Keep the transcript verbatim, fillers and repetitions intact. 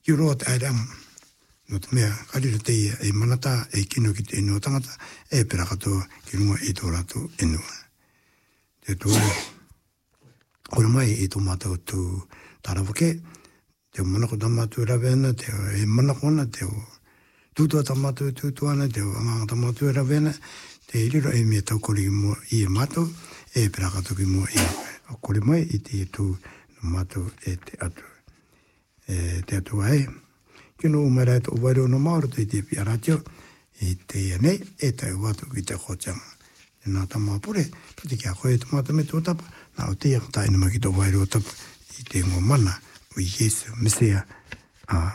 Yurot Adam, not mea, karira te ia, e manata, e kino ki te ino tangata, e pera katoa, ki runga i tō rato inua. Te tō, kore mai i tō mātou tū tarawake, te o manako tamātou rawena, te o e manako ana, te o tūtua tamātou tūtuana, te o anganga tamātou rawena, te iriro e mea tau kore mo i e mātou, e pera katoa ki mo i a kore mai i te tū no mātou e te atu. E te atu ai, kino umera e tō wairo no maoro te te pi aratio, i te ia nei, e te watu ki te kōchanga. E nā tamā pure, pati kia koe te mata me tō tapa, nā o te ia tainama ki tō wairo tapa, i te ngō mana, o Jesu, Mesea, a